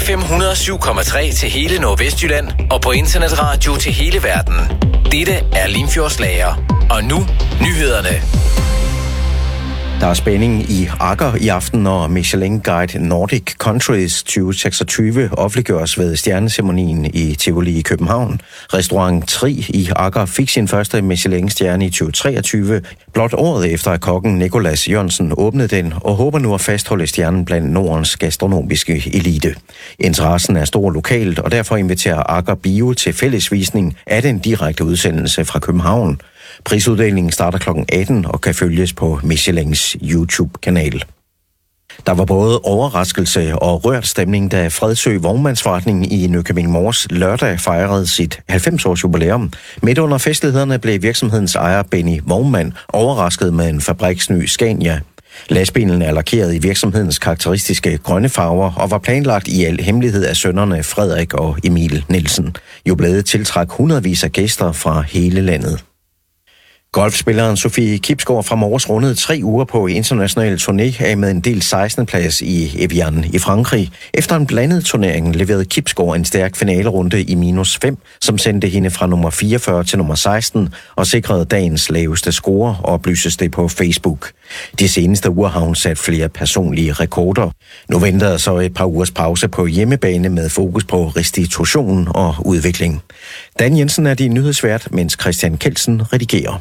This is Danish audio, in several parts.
FM 107,3 til hele Nordvestjylland og på internetradio til hele verden. Dette er Limfjordslager. Og nu nyhederne. Der er spænding i Agger i aften, når Michelin Guide Nordic Countries 2026 offentliggøres ved stjerneceremonien i Tivoli i København. Restaurant Tri i Agger fik sin første Michelin-stjerne i 2023, blot året efter at kokken Nicolas Jørgensen åbnede den, og håber nu at fastholde stjernen blandt Nordens gastronomiske elite. Interessen er stor lokalt, og derfor inviterer Agger Bio til fællesvisning af den direkte udsendelse fra København. Prisuddelingen starter kl. 18 og kan følges på Michelins YouTube-kanal. Der var både overraskelse og rørt stemning, da Fredsø Vognmandsforretning i Nykøbing Mors lørdag fejrede sit 90-års jubilæum. Midt under festlighederne blev virksomhedens ejer Benny Vognmand overrasket med en fabriksny Scania. Lastbilen er lakeret i virksomhedens karakteristiske grønne farver og var planlagt i al hemmelighed af sønnerne Frederik og Emil Nielsen. Jubilæet tiltrak hundredvis af gæster fra hele landet. Golfspilleren Sofie Kibsgaard fra Mors rundede 3 uger på international turné af med en del 16. plads i Evian i Frankrig. Efter en blandet turnering leverede Kibsgaard en stærk finalerunde i -5, som sendte hende fra nummer 44 til nummer 16 og sikrede dagens laveste score, oplyses det på Facebook. De seneste uger har hun sat flere personlige rekorder. Nu venter der så et par ugers pause på hjemmebane med fokus på restitution og udvikling. Dan Jensen er din nyhedsvært, mens Christian Kelsen redigerer.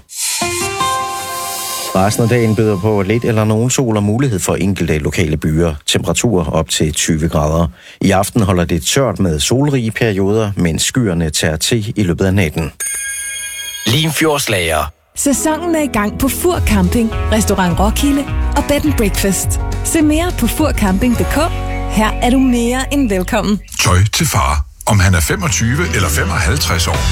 Resten af dagen byder på lidt eller nogen sol og mulighed for enkelte lokale byer. Temperaturer op til 20 grader. I aften holder det tørt med solrige perioder, mens skyerne tager til i løbet af natten. Limfjordslager. Sæsonen er i gang på Fur Camping, Restaurant Roskilde og Bed & Breakfast. Se mere på furcamping.dk. Her er du mere end velkommen. Tøj til far, om han er 25 eller 55 år.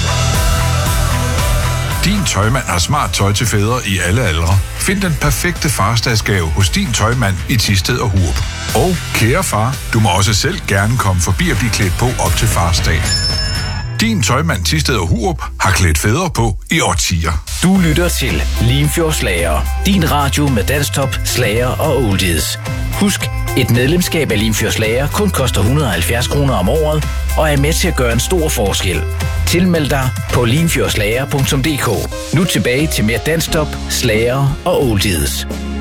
Din tøjmand har smart tøj til fædre i alle aldre. Find den perfekte farsdagsgave hos din tøjmand i Thisted og Hurup. Og kære far, du må også selv gerne komme forbi og blive klædt på op til farsdag. Din tøjmand Thisted og Hurup har klædt fædre på i årtier. Du lytter til Limfjordslager. Din radio med danstop, slager og oldies. Husk, et medlemskab af Limfjordslager kun koster 170 kroner om året og er med til at gøre en stor forskel. Tilmeld dig på limfjordslager.dk. Nu tilbage til mere danstop, slager og oldies.